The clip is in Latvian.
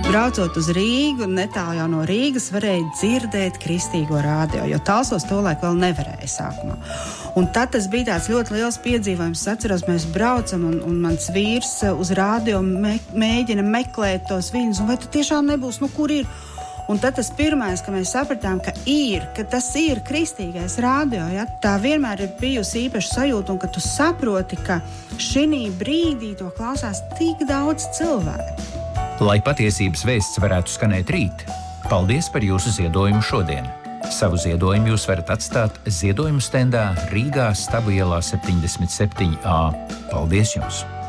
Braucot uz Rīgu, netālu jau no Rīgas, varēja dzirdēt kristīgo radio, jo tālsos tolaik vēl nevarēja sākumā. Un tad tas bija tāds ļoti liels piedzīvojums. Es atceros, mēs braucam, un mans vīrs uz radio mēģina meklēt tos viņus, un vai tu tiešām nebūs, kur ir? Un tad tas pirmais, ka mēs sapratām, ka tas ir kristīgais radio, ja? Tā vienmēr ir bijusi īpaša sajūta, un ka tu saproti, ka šinī brīdī to klausās tik daudz cilvēku. Lai patiesības vēsts varētu skanēt rīt, paldies par jūsu ziedojumu šodien. Savu ziedojumu jūs varat atstāt ziedojumu stendā Rīgā Stabu ielā 77A. Paldies jums!